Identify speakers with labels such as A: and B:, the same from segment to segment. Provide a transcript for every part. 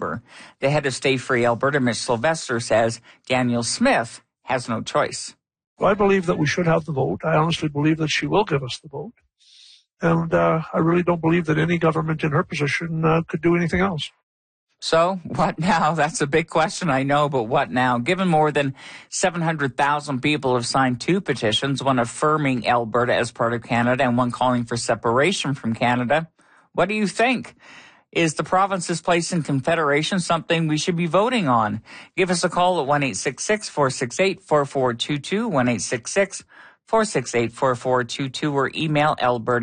A: October. The head of Stay Free Alberta, Mitch Sylvester, says Danielle Smith has no choice.
B: Well, I believe that we should have the vote. I honestly believe that she will give us the vote. And I really don't believe that any government in her position could do anything else.
A: So what now? That's a big question, I know, but what now? Given more than 700,000 people have signed 2 petitions, one affirming Alberta as part of Canada and one calling for separation from Canada, what do you think? Is the province's place in Confederation something we should be voting on? Give us a call at 1-866-468-4422, 1-866-468-4422, or email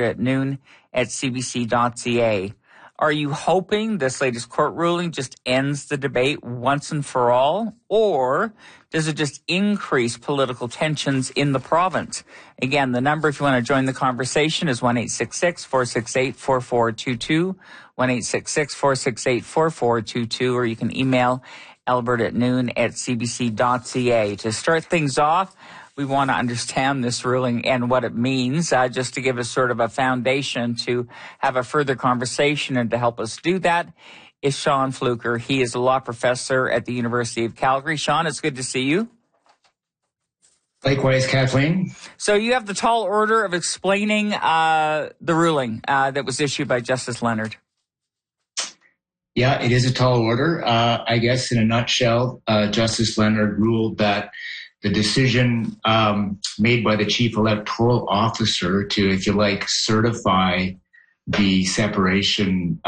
A: alberta@noon@cbc.ca. Are you hoping this latest court ruling just ends the debate once and for all, or does it just increase political tensions in the province? Again, the number, if you want to join the conversation, is 1-866-468-4422, 1-866-468-4422, or you can email alberta@noon@cbc.ca. To start things off, we want to understand this ruling and what it means, just to give us sort of a foundation to have a further conversation. And to help us do that is Sean Fluker. He is a law professor at the University of Calgary. Sean, it's good to see you.
C: Likewise, Kathleen.
A: So you have the tall order of explaining the ruling that was issued by Justice Leonard.
C: Yeah, it is a tall order. I guess in a nutshell, Justice Leonard ruled that the decision made by the chief electoral officer to, if you like, certify the separation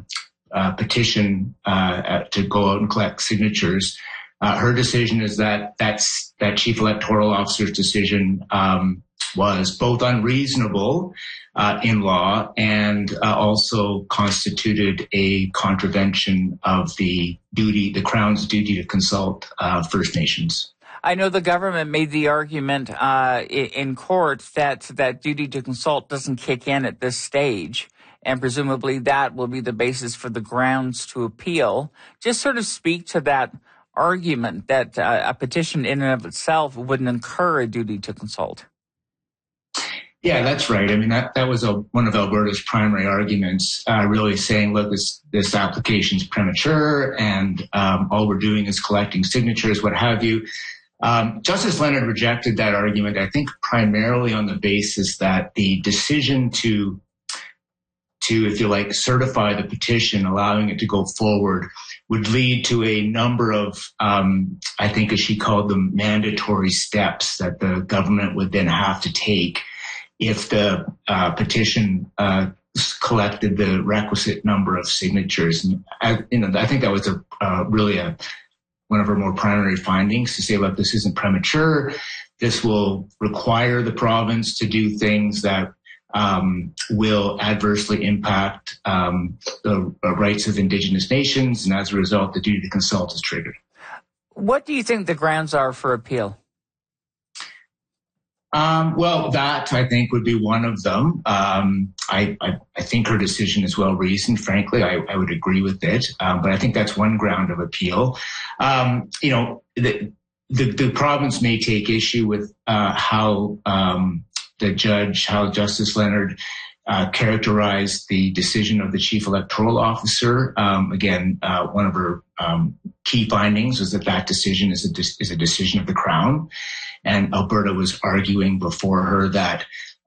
C: petition to go out and collect signatures, her decision is that chief electoral officer's decision was both unreasonable in law and also constituted a contravention of the Crown's duty to consult First Nations.
A: I know the government made the argument in court that duty to consult doesn't kick in at this stage, and presumably that will be the basis for the grounds to appeal. Just sort of speak to that argument that a petition in and of itself wouldn't incur a duty to consult.
C: Yeah, that's right. I mean, that was one of Alberta's primary arguments, really saying, look, this application's premature and all we're doing is collecting signatures, what have you. Justice Leonard rejected that argument, I think, primarily on the basis that the decision to, if you like, certify the petition, allowing it to go forward, would lead to a number of, I think, as she called them, mandatory steps that the government would then have to take if the petition collected the requisite number of signatures. And I think that was really one of her more primary findings, to say, look, this isn't premature. This will require the province to do things that will adversely impact the rights of Indigenous nations, and as a result, the duty to consult is triggered.
A: What do you think the grounds are for appeal?
C: Well, that, I think, would be one of them. I think her decision is well reasoned. Frankly, I would agree with it. But I think that's one ground of appeal. The province may take issue with how Justice Leonard characterized the decision of the chief electoral officer. Again, one of her key findings was that decision is a decision of the Crown. And Alberta was arguing before her that,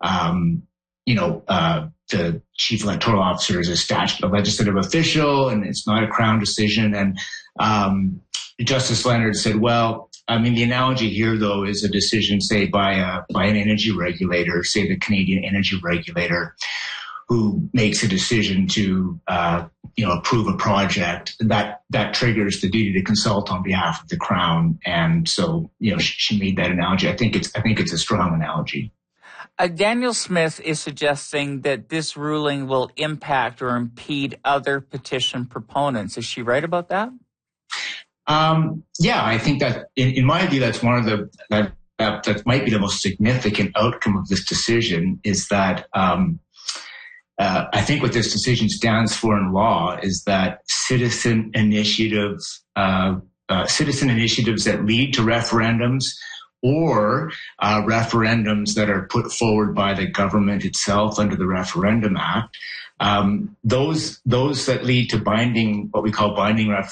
C: the chief electoral officer is a legislative official and it's not a Crown decision. And Justice Leonard said, well, I mean, the analogy here, though, is a decision, say, by an energy regulator, say the Canadian energy regulator, who makes a decision to, approve a project that triggers the duty to consult on behalf of the Crown. And so, she made that analogy. I think it's a strong analogy.
A: Danielle Smith is suggesting that this ruling will impact or impede other petition proponents. Is she right about that?
C: Yeah, I think that in my view, that's one of that might be the most significant outcome of this decision, is that I think what this decision stands for in law is that citizen initiatives that lead to referendums, or referendums that are put forward by the government itself under the Referendum Act, those that lead to what we call binding